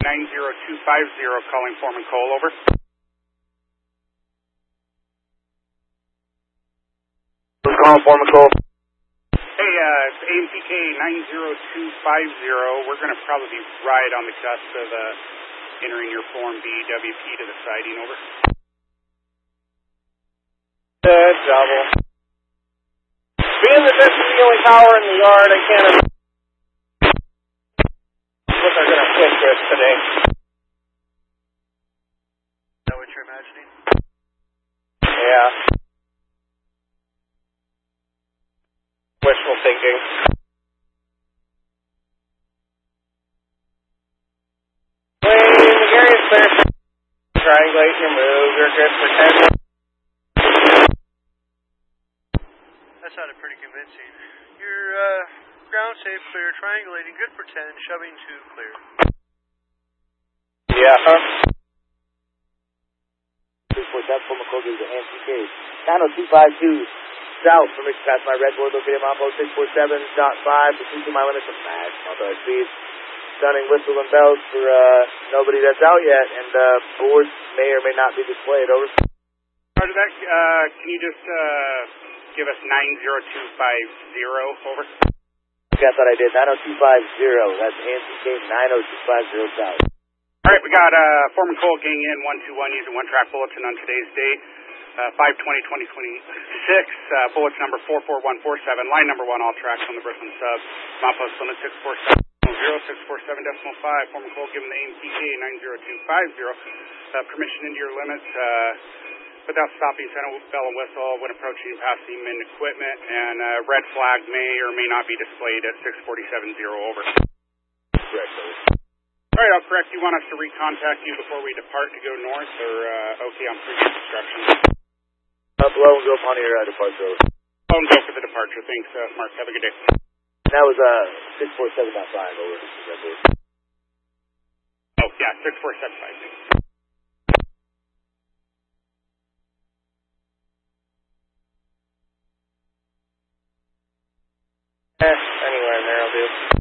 90250 calling Foreman Cole, over. Who's calling Foreman Cole? Hey, it's AMPK 90250. We're going to probably be right on the cusp of entering your Form B WP to the siding, over. Double. Being that this is the only power in the yard, I can't imagine what they're going to fix this today. Is that what you're imagining? Yeah. Wishful thinking. Wayne, the area's clear. Triangulate your move. You're good for 10. That sounded pretty convincing. You're ground safe, clear, triangulating, good for 10, shoving to clear. Yeah, huh? 647 from McCoy to AMPK 90252 south permission to pass my red board located at Mambo 647.5 proceed to my limits of max authorized speed. Stunning whistle and bells for nobody that's out yet, and boards may or may not be displayed, over. Roger that. Can you just give us 90250, over? Okay, I thought I did. 90250. That's AMPK 90250 south. All right, we got Foreman Cole gang in 121 using one track bulletin on today's date, 5/20/2026. Bulletin number 44147. Line number 1, all tracks on the Brooklyn sub. Milepost limit 647.0, 647.5. Foreman Cole given the AMPK 90250. Permission into your limits without stopping, center bell and whistle when approaching and passing in equipment, and red flag may or may not be displayed at 647.0, over. Correct, over. All right, I'll correct. You want us to recontact you before we depart to go north, or okay on previous instructions? Blow and go upon your departure, over. Oh, and go for the departure. Thanks, Mark. Have a good day. That was 647.5, over. Red board. Oh, yeah, 6475. Thanks. Anywhere in there will do.